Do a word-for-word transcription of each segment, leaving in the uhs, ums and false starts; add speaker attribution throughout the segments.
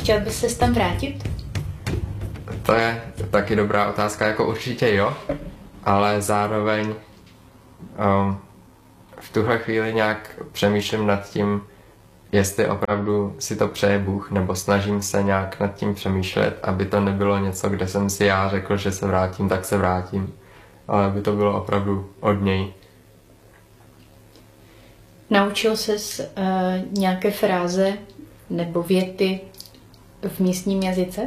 Speaker 1: chtěl bys se tam vrátit?
Speaker 2: To je taky dobrá otázka, jako určitě jo, ale zároveň um, v tuhle chvíli nějak přemýšlím nad tím, jestli opravdu si to přeje Bůh, nebo snažím se nějak nad tím přemýšlet, aby to nebylo něco, kde jsem si já řekl, že se vrátím, tak se vrátím, ale aby to bylo opravdu od něj.
Speaker 1: Naučil ses uh, nějaké fráze nebo věty v místním jazyce?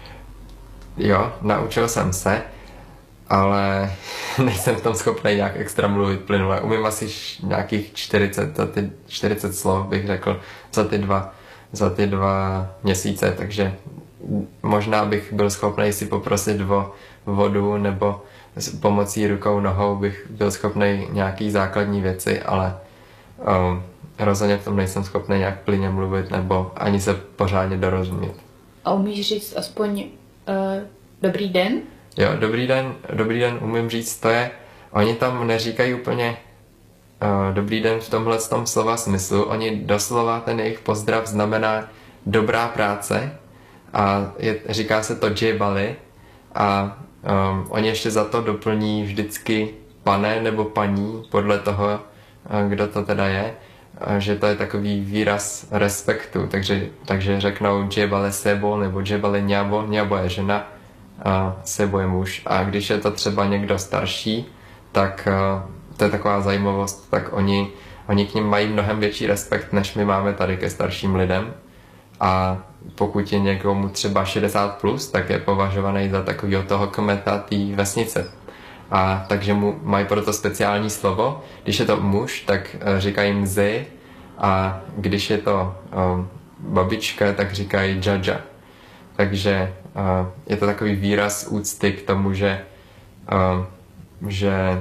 Speaker 2: Jo, naučil jsem se, ale nejsem v tom schopný nějak extra mluvit plynule. Umím asi nějakých čtyřicet, za ty čtyřicet slov bych řekl za ty dva, za ty dva měsíce, takže možná bych byl schopný si poprosit o vodu nebo s pomocí rukou, nohou bych byl schopný nějaký základní věci, ale um, rozhodně v tom nejsem schopný nějak plynně mluvit nebo ani se pořádně dorozumět.
Speaker 1: A umíš říct aspoň uh, dobrý den?
Speaker 2: Jo, dobrý den, dobrý den umím říct, to je, oni tam neříkají úplně uh, dobrý den v tomhle tom slova smyslu, oni doslova ten jejich pozdrav znamená dobrá práce a je, říká se to džebali a um, oni ještě za to doplní vždycky pane nebo paní, podle toho, uh, kdo to teda je, uh, že to je takový výraz respektu, takže, takže řeknou džebale sebo nebo džebale ňabo, ňabo je žena, a sebo je muž. A když je to třeba někdo starší, tak uh, to je taková zajímavost, tak oni, oni k nim mají mnohem větší respekt, než my máme tady ke starším lidem. A pokud je někomu třeba šedesát plus, tak je považovaný za takového toho kmeta té vesnice. A takže mu mají proto speciální slovo. Když je to muž, tak uh, říkají mzy, a když je to um, babička, tak říkají džadža. Takže uh, je to takový výraz úcty k tomu, že, uh, že,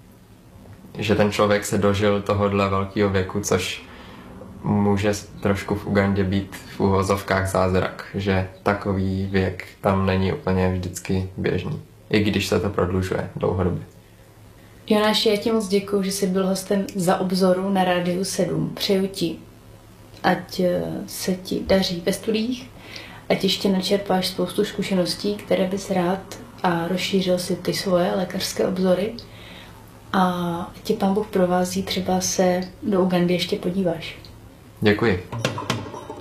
Speaker 2: že ten člověk se dožil tohohle velkého věku, což může trošku v Ugandě být v uvozovkách zázrak, že takový věk tam není úplně vždycky běžný, i když se to prodlužuje dlouhodobě.
Speaker 1: Jonáši, já ti moc děkuju, že jsi byl hostem Za obzoru na Rádiu sedm. Přeju ti, ať se ti daří ve studiích, ať ještě načerpáš spoustu zkušeností, které bys rád a rozšířil si ty svoje lékařské obzory a tě Pán Bůh provází, třeba se do Ugandy ještě podíváš.
Speaker 2: Děkuji.